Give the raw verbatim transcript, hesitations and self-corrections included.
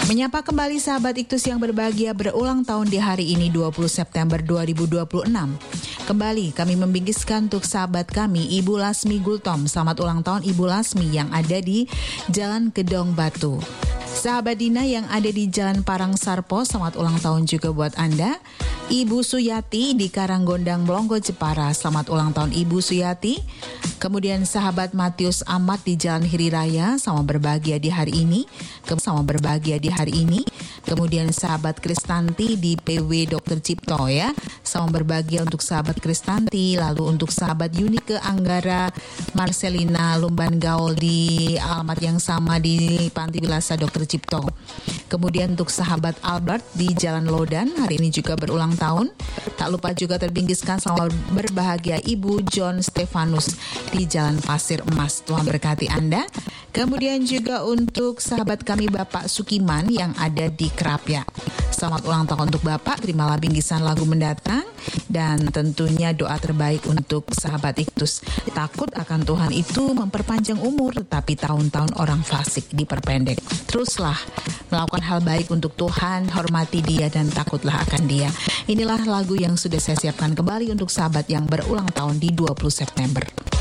Menyapa kembali sahabat Iktus yang berbahagia berulang tahun di hari ini dua puluh September dua ribu dua puluh enam. Kembali kami membingkiskan untuk sahabat kami Ibu Lasmi Gultom. Selamat ulang tahun Ibu Lasmi yang ada di Jalan Gedong Batu. Sahabat Dina yang ada di Jalan Parang Sarpo, selamat ulang tahun juga buat Anda. Ibu Suyati di Karanggondang Blonggo Jepara, selamat ulang tahun Ibu Suyati. Kemudian sahabat Matius Ahmad di Jalan Hiri Raya, sama berbahagia di hari ini. Sama berbahagia di hari ini. Kemudian sahabat Kristanti di P W Dokter Cipto ya, sama berbahagia untuk sahabat Kristanti. Lalu untuk sahabat Yunike Anggara Marcelina Lumban Gaul di alamat yang sama di Panti Wilasa Dokter Cipto. Kemudian untuk sahabat Albert di Jalan Lodan, hari ini juga berulang tahun. Tak lupa juga terbingkiskan selamat berbahagia Ibu John Stefanus di Jalan Pasir Emas. Tuhan berkati Anda. Kemudian juga untuk sahabat kami Bapak Sukiman yang ada di Kerapia. Selamat ulang tahun untuk Bapak, terimalah bingkisan lagu mendatang dan tentunya doa terbaik untuk sahabat Iktus. Takut akan Tuhan itu memperpanjang umur, tetapi tahun-tahun orang fasik diperpendek. Teruslah melakukan hal baik untuk Tuhan, hormati Dia dan takutlah akan Dia. Inilah lagu yang sudah saya siapkan kembali untuk sahabat yang berulang tahun di dua puluh September.